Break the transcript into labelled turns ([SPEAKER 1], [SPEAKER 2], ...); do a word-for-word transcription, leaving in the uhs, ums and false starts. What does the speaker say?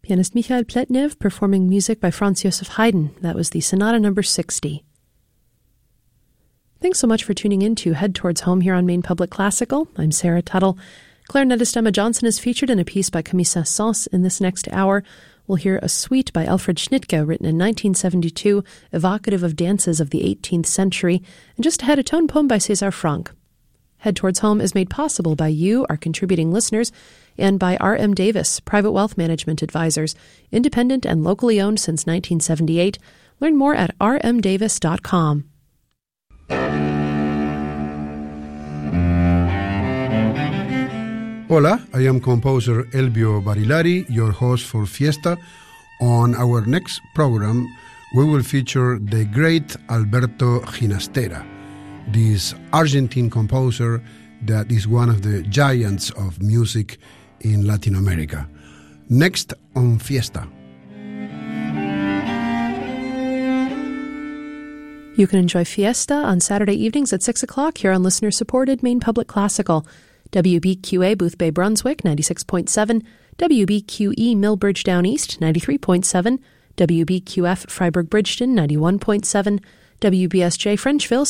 [SPEAKER 1] Pianist Mikhail Pletnev performing music by Franz Joseph Haydn. That was the Sonata number sixty. Thanks so much for tuning in to Head Towards Home here on Maine Public Classical. I'm Sarah Tuttle. Clarinetist Emma Johnson is featured in a piece by Camille Saint-Saëns in this next hour. We'll hear a suite by Alfred Schnittke, written in nineteen seventy-two, evocative of dances of the eighteenth century, and just ahead a tone poem by César Franck. Head Towards Home is made possible by you, our contributing listeners, and by R M Davis, Private Wealth Management Advisors, independent and locally owned since nineteen seventy-eight. Learn more at r m davis dot com.
[SPEAKER 2] Hola, I am composer Elbio Barilari, your host for Fiesta. On our next program, we will feature the great Alberto Ginastera, this Argentine composer that is one of the giants of music in Latin America. Next on Fiesta.
[SPEAKER 1] You can enjoy Fiesta on Saturday evenings at six o'clock here on listener-supported Maine Public Classical. W B Q A Boothbay Brunswick, ninety-six point seven, W B Q E Millbridge Down East, ninety-three point seven, W B Q F Freiburg Bridgeton, ninety-one point seven, W B S J Frenchville,